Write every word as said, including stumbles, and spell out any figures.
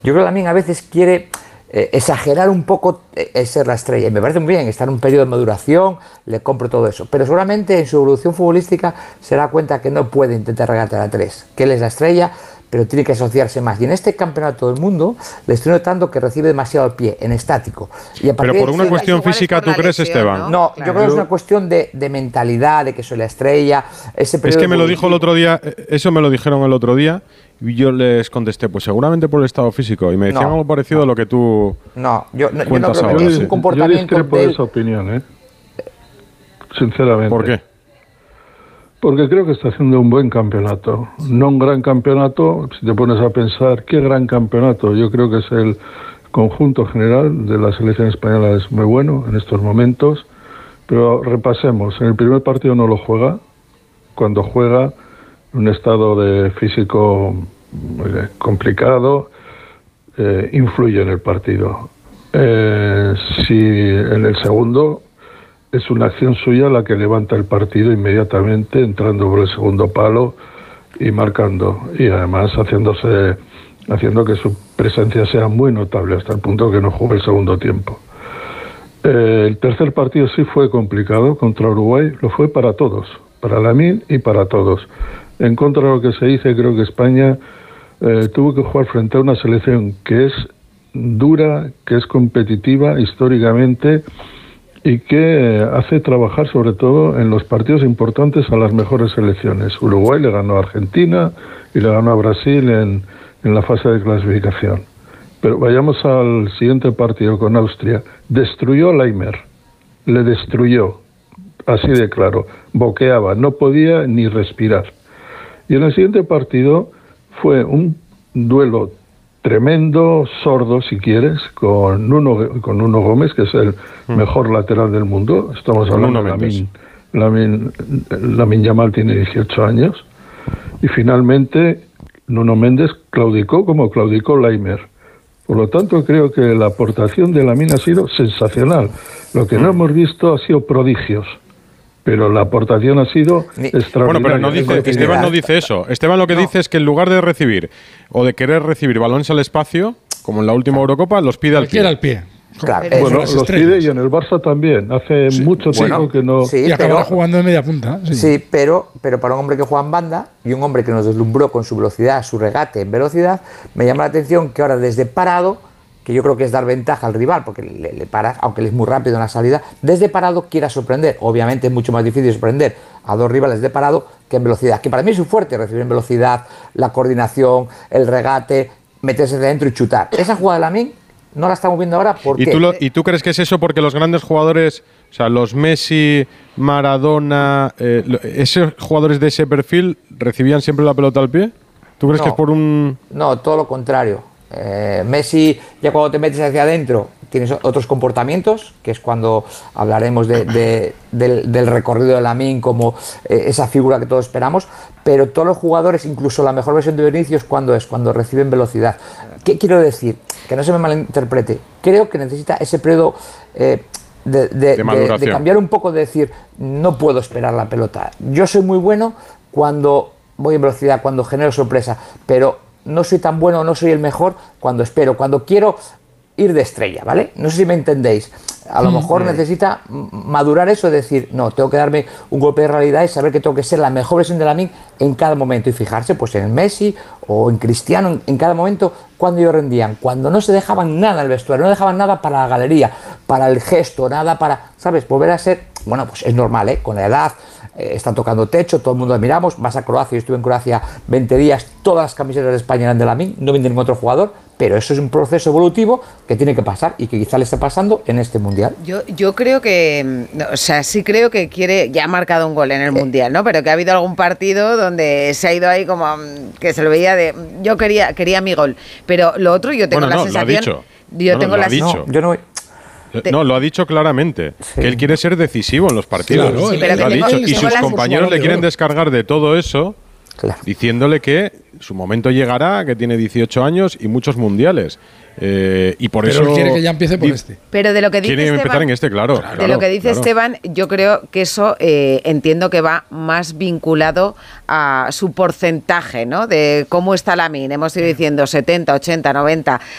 Yo creo que también a veces quiere eh, exagerar un poco eh, ser la estrella. Y me parece muy bien, está en un periodo de maduración, le compro todo eso. Pero seguramente en su evolución futbolística se da cuenta que no puede intentar regatear a tres, que él es la estrella, pero tiene que asociarse más. Y en este campeonato del mundo le estoy notando que recibe demasiado al pie, en estático. Y a pero por una cuestión física, ¿tú crees, lesión, Esteban? No, no claro. Yo creo que es una cuestión de, de mentalidad, de que soy la estrella. Ese es que me lo dijo el otro día, eso me lo dijeron el otro día, y yo les contesté, pues seguramente por el estado físico. Y me decían no, algo parecido no. a lo que tú No, yo no, yo no creo que es un comportamiento. Yo discrepo de esa opinión, ¿eh? Sinceramente. ¿Por qué? Porque creo que está haciendo un buen campeonato. No un gran campeonato, si te pones a pensar, ¿qué gran campeonato? Yo creo que es el conjunto general de la selección española, es muy bueno en estos momentos. Pero repasemos, en el primer partido no lo juega. Cuando juega, un estado de físico complicado, eh, influye en el partido. Eh, si en el segundo es una acción suya la que levanta el partido inmediatamente, entrando por el segundo palo y marcando, y además haciéndose, haciendo que su presencia sea muy notable, hasta el punto que no juegue el segundo tiempo. Eh, el tercer partido sí fue complicado contra Uruguay, lo fue para todos, para Lamine y para todos. En contra de lo que se dice, creo que España eh, tuvo que jugar frente a una selección que es dura, que es competitiva históricamente, y que hace trabajar sobre todo en los partidos importantes a las mejores selecciones. Uruguay le ganó a Argentina y le ganó a Brasil en, en la fase de clasificación. Pero vayamos al siguiente partido con Austria. Destruyó a Laimer, le destruyó, así de claro, boqueaba, no podía ni respirar. Y en el siguiente partido fue un duelo tremendo, sordo si quieres, con Nuno, con Nuno Gómez, que es el mm. mejor lateral del mundo. Estamos hablando de Lamine, Lamine, Lamine Yamal tiene dieciocho años. Y finalmente Nuno Méndez claudicó como claudicó Laimer. Por lo tanto, creo que la aportación de Lamine ha sido sensacional. Lo que mm. no hemos visto ha sido prodigios. Pero la aportación ha sido extraordinaria. Bueno, pero no dice, Esteban no dice eso. Esteban lo que no. dice es que en lugar de recibir o de querer recibir balones al espacio, como en la última Eurocopa, los pide al pie. al pie. Claro, bueno, los pide y en el Barça también. Hace sí. mucho tiempo bueno, que no... Sí, y acabará jugando en media punta. Sí. sí, pero, pero para un hombre que juega en banda y un hombre que nos deslumbró con su velocidad, su regate en velocidad, me llama la atención que ahora desde parado, que yo creo que es dar ventaja al rival, porque le, le para, aunque él es muy rápido en la salida, desde parado quiera sorprender. Obviamente es mucho más difícil sorprender a dos rivales de parado que en velocidad, que para mí es su fuerte, recibir en velocidad, la coordinación, el regate, meterse dentro y chutar. Esa jugada de Lamine no la estamos viendo ahora porque... ¿Y tú, lo, ¿Y tú crees que es eso porque los grandes jugadores, o sea, los Messi, Maradona, eh, esos jugadores de ese perfil recibían siempre la pelota al pie? ¿Tú crees no, que es por un...? No, todo lo contrario. Eh, Messi, ya cuando te metes hacia adentro, tienes otros comportamientos, que es cuando hablaremos de, de, del, del recorrido de Lamine como eh, esa figura que todos esperamos, pero todos los jugadores, incluso la mejor versión de Vinicius, ¿cuándo es? Cuando reciben velocidad. ¿Qué quiero decir? Que no se me malinterprete. Creo que necesita ese periodo eh, de, de, de, de, de cambiar un poco, de decir, no puedo esperar la pelota. Yo soy muy bueno cuando voy en velocidad, cuando genero sorpresa, pero no soy tan bueno, no soy el mejor cuando espero, cuando quiero ir de estrella, ¿vale? No sé si me entendéis. A lo mm, mejor eh. necesita madurar eso, de decir, no, tengo que darme un golpe de realidad y saber que tengo que ser la mejor versión de Lamine en cada momento y fijarse pues en Messi o en Cristiano, en, en cada momento cuando ellos rendían, cuando no se dejaban nada en el vestuario, no dejaban nada para la galería, para el gesto, nada para, ¿sabes? Volver a ser, bueno, pues es normal, ¿eh? Con la edad, eh, están tocando techo, todo el mundo admiramos, vas a Croacia, yo estuve en Croacia veinte días, todas las camisetas de España eran de Lamine, no venden ningún otro jugador, pero eso es un proceso evolutivo que tiene que pasar y que quizá le está pasando en este Mundial. Yo, yo creo que, o sea, sí creo que quiere, ya ha marcado un gol en el eh. Mundial, ¿no? Pero que ha habido algún partido donde se ha ido ahí como que se lo veía de, yo quería, quería mi gol, pero lo otro yo tengo bueno, la no, sensación, lo ha dicho. yo no, tengo no, la lo ha dicho. No, yo no. No, lo ha dicho claramente, sí. que él quiere ser decisivo en los partidos. Claro, sí, pero lo ha tengo, dicho. Y sus compañeros le quieren de descargar de todo eso, claro. diciéndole que su momento llegará, que tiene dieciocho años y muchos mundiales. Eh, y por pero eso quiere que ya empiece por este. Pero de lo que dice quiere Esteban, empezar en este, claro. De claro, lo que dice claro. Esteban, yo creo que eso eh, entiendo que va más vinculado a su porcentaje, ¿no? De cómo está Lamine. Hemos ido diciendo setenta, ochenta, noventa.